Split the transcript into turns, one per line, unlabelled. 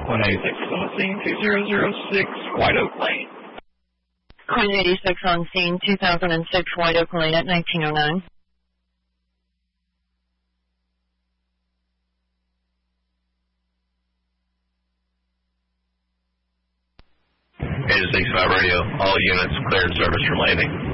186 on scene, 2006 White Oak Lane.
186 on scene, 2006 White Oak Lane at 1909.
865 radio, all units cleared service for landing.